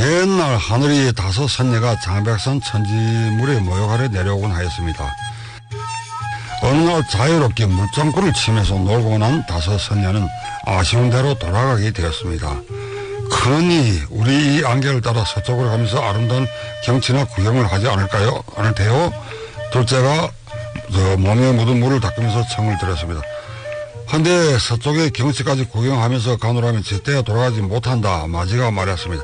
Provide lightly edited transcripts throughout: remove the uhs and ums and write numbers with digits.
옛날 하늘이 다섯 선녀가 장백산 천지물에 모욕하려 내려오곤 하였습니다. 어느 날 자유롭게 물장구를 치면서 놀고 난 다섯 선녀는 아쉬운 대로 돌아가게 되었습니다. 그러니 우리 이 안개를 따라 서쪽으로 가면서 아름다운 경치나 구경을 하지 않을 테요? 둘째가 몸에 묻은 물을 닦으면서 청을 들었습니다. 근데 서쪽의 경치까지 구경하면서 가노라면 제때 돌아가지 못한다. 마지가 말했습니다.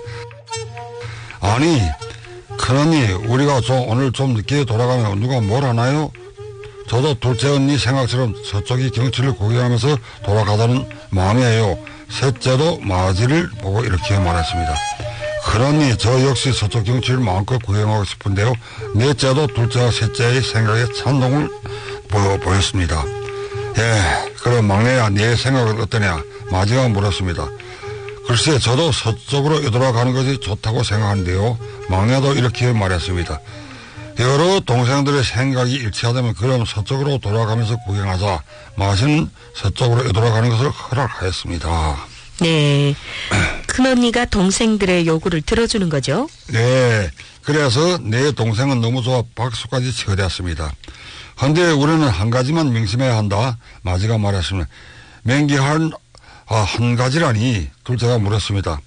아니, 그러니 우리가 오늘 좀 늦게 돌아가면 누가 뭘 하나요? 저도 둘째 언니 생각처럼 서쪽의 경치를 구경하면서 돌아가자는 마음이에요. 셋째도 마지를 보고 이렇게 말했습니다. 그러니 저 역시 서쪽 경치를 마음껏 구경하고 싶은데요. 넷째도 둘째와 셋째의 생각에 찬동을 보였습니다. 예, 그럼 막내야, 네 생각은 어떠냐? 마지가 물었습니다. 글쎄, 저도 서쪽으로 되돌아가는 것이 좋다고 생각하는데요. 막내도 이렇게 말했습니다. 여러 동생들의 생각이 일치하다면 그럼 서쪽으로 돌아가면서 구경하자. 마지는 서쪽으로 되돌아가는 것을 허락하였습니다. 네, 큰언니가 동생들의 요구를 들어주는 거죠? 네, 그래서 내 동생은 너무 좋아 박수까지 치게 되었습니다. 그런데 우리는 한 가지만 명심해야 한다. 마지가 말했습니다. 맹기한 한 가지라니? 둘째가 물었습니다.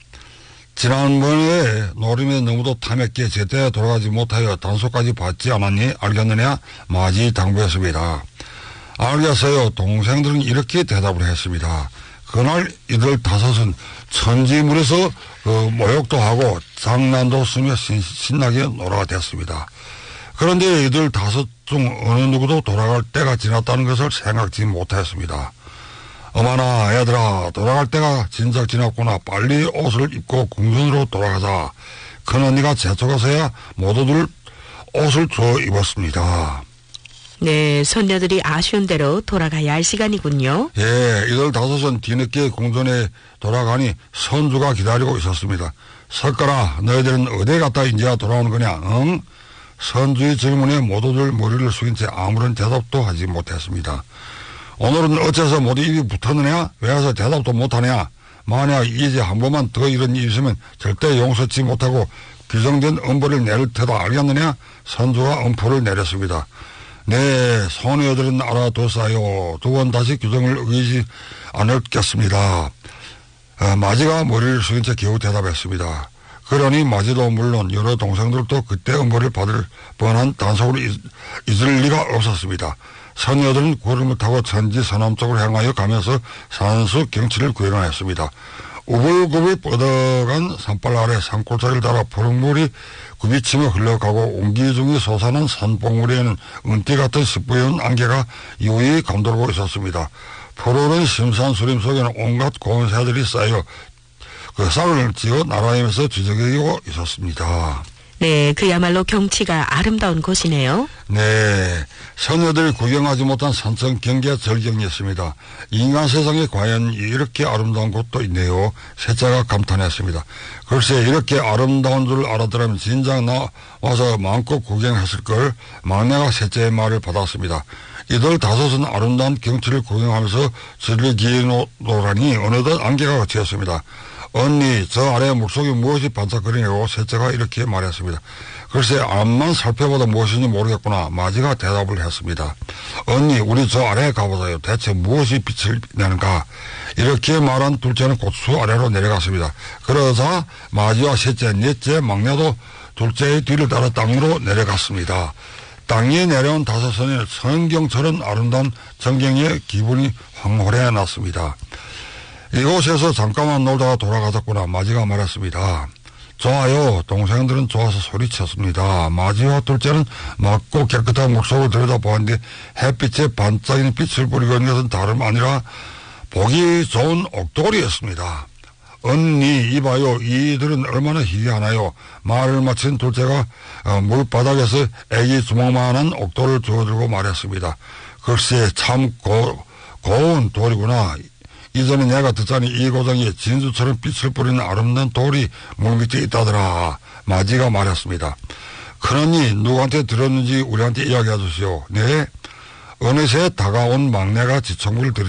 지난번에 노름에 너무도 탐했기에 제때 돌아가지 못하여 단속까지 받지 않았니? 알겠느냐? 마지 당부했습니다. 알겠어요. 동생들은 이렇게 대답을 했습니다. 그날 이들 다섯은 천지물에서 모욕도 하고 장난도 쓰며 신나게 놀아댔습니다. 그런데 이들 다섯 중 어느 누구도 돌아갈 때가 지났다는 것을 생각지 못했습니다. 어머나 애들아, 돌아갈 때가 진작 지났구나. 빨리 옷을 입고 궁전으로 돌아가자. 큰언니가 재촉해서야 모두들 옷을 줘 입었습니다. 네, 손녀들이 아쉬운 대로 돌아가야 할 시간이군요. 예, 이들 다섯은 뒤늦게 궁전에 돌아가니 선주가 기다리고 있었습니다. 석가라, 너희들은 어디 갔다 이제야 돌아오는 거냐? 응? 선주의 질문에 모두들 머리를 숙인 채 아무런 대답도 하지 못했습니다. 오늘은 어째서 모두 입이 붙었느냐? 왜 해서 대답도 못하냐? 만약 이제 한 번만 더 이런 일이 있으면 절대 용서치 못하고 규정된 엄벌을 내릴 테다. 알겠느냐? 선주가 엄포를 내렸습니다. 네, 소녀들은 알아뒀어요. 두 번 다시 규정을 어기지 않겠습니다. 마지가 머리를 숙인 채 겨우 대답했습니다. 그러니 마지도 물론 여러 동생들도 그때 엄벌을 받을 뻔한 단속으로 잊을 리가 없었습니다. 선녀들은 구름을 타고 천지 서남쪽으로 향하여 가면서 산수 경치를 구경하였습니다. 우글우글 뻗어간 산발 아래 산골짜기를 따라 푸른물이 굽이치며 흘러가고 옹기종이 솟아난 산봉우리에는 은띠 같은 시뿌연 안개가 유유히 감돌고 있었습니다. 푸르른 심산수림 속에는 온갖 고운 새들이 쌓여 그 싹을 지어 날아다니면서 뒤적이고 있었습니다. 네, 그야말로 경치가 아름다운 곳이네요. 네, 선녀들이 구경하지 못한 산천 경계 절경이었습니다. 인간 세상에 과연 이렇게 아름다운 곳도 있네요. 셋째가 감탄했습니다. 글쎄, 이렇게 아름다운 줄 알았더라면 진작 나와서 마음껏 구경했을 걸. 막내가 셋째의 말을 받았습니다. 이들 다섯은 아름다운 경치를 구경하면서 즐기노라니 어느덧 안개가 걷혔습니다. 언니, 저 아래 물속에 무엇이 반짝거리냐고 셋째가 이렇게 말했습니다. 글쎄, 앞만 살펴봐도 무엇인지 모르겠구나. 마지가 대답을 했습니다. 언니, 우리 저 아래에 가보자요. 대체 무엇이 빛을 내는가? 이렇게 말한 둘째는 곧수 아래로 내려갔습니다. 그러자 마지와 셋째, 넷째, 막내도 둘째의 뒤를 따라 땅으로 내려갔습니다. 땅에 내려온 다섯선의 성경처럼 아름다운 전경에 기분이 황홀해 났습니다. 이곳에서 잠깐만 놀다가 돌아가자꾸나. 마지가 말했습니다. 좋아요. 동생들은 좋아서 소리쳤습니다. 마지와 둘째는 맑고 깨끗한 물속을 들여다보았는데 햇빛에 반짝이는 빛을 뿌리고 있는 것은 다름 아니라 보기 좋은 옥돌이였습니다. 언니, 이봐요. 이들은 얼마나 희귀하나요? 말을 마친 둘째가 물바닥에서 애기 주먹만한 옥돌을 주워들고 말했습니다. 글쎄, 참 고운 돌이구나. 이전에 내가 듣자니 이 고장에 진주처럼 빛을 뿌리는 아름다운 돌이 물밑에 있다더라. 마지가 말했습니다. 그러니 누구한테 들었는지 우리한테 이야기해 주시오. 네. 어느새 다가온 막내가 지청구를